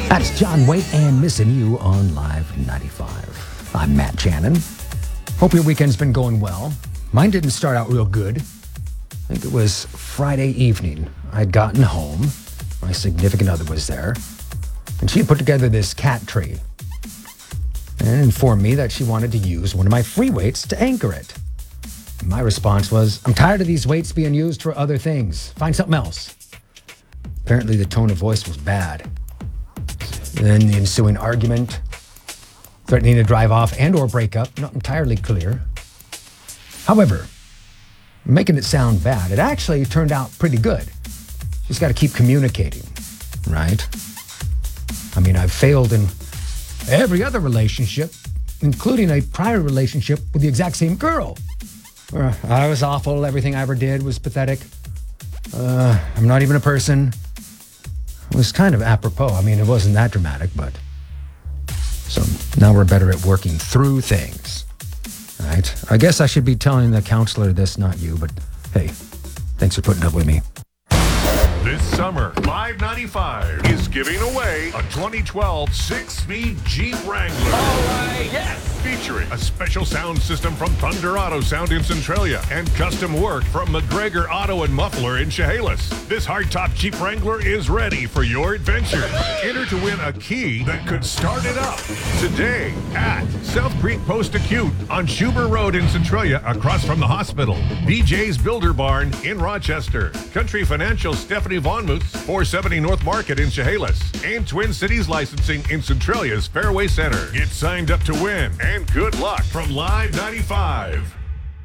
That's John Waite and Missing You on Live 95. I'm Matt Channon. Hope your weekend's been going well. Mine didn't start out real good. I think it was Friday evening. I'd gotten home. My significant other was there. And she had put together this cat tree and informed me that she wanted to use one of my free weights to anchor it. My response was, I'm tired of these weights being used for other things. Find something else. Apparently the tone of voice was bad. Then the ensuing argument, threatening to drive off and or break up, not entirely clear. However, making it sound bad, it actually turned out pretty good. Just got to keep communicating, right? I mean, I've failed in every other relationship, including a prior relationship with the exact same girl. Where I was awful, everything I ever did was pathetic. I'm not even a person. It was kind of apropos. I mean, it wasn't that dramatic, but... So now we're better at working through things, right? I guess I should be telling the counselor this, not you, but hey, thanks for putting up with me. This summer, Live 95 is giving away a 2012 6-speed Jeep Wrangler. All right, yes! Featuring a special sound system from Thunder Auto Sound in Centralia and custom work from McGregor Auto and Muffler in Chehalis. This hardtop Jeep Wrangler is ready for your adventure. Enter to win a key that could start it up today at South Creek Post Acute on Schuber Road in Centralia across from the hospital. BJ's Builder Barn in Rochester. Country Financial Stephanie Von Moots, 470 North Market in Chehalis. And Twin Cities Licensing in Centralia's Fairway Center. Get signed up to win and good luck from Live 95.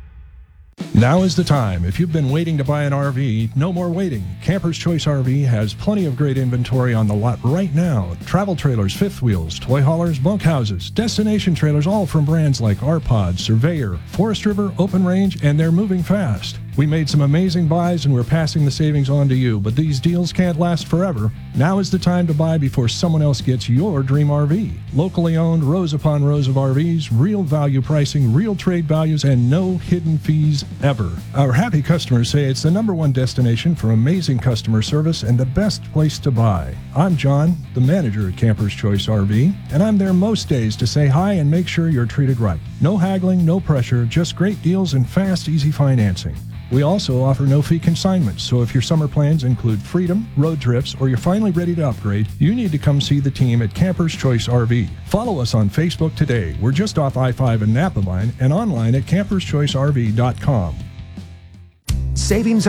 Now is the time. If you've been waiting to buy an RV, no more waiting. Camper's Choice RV has plenty of great inventory on the lot right now. Travel trailers, fifth wheels, toy haulers, bunkhouses, destination trailers, all from brands like R-Pod, Surveyor, Forest River, Open Range, and they're moving fast. We made some amazing buys and we're passing the savings on to you, but these deals can't last forever. Now is the time to buy before someone else gets your dream RV. Locally owned, rows upon rows of RVs, real value pricing, real trade values, and no hidden fees ever. Our happy customers say it's the #1 destination for amazing customer service and the best place to buy. I'm John, the manager at Camper's Choice RV, and I'm there most days to say hi and make sure you're treated right. No haggling, no pressure, just great deals and fast, easy financing. We also offer no-fee consignments, so if your summer plans include freedom, road trips, or you're finally ready to upgrade, you need to come see the team at Camper's Choice RV. Follow us on Facebook today. We're just off I-5 and Napa Line and online at camperschoicerv.com. Savings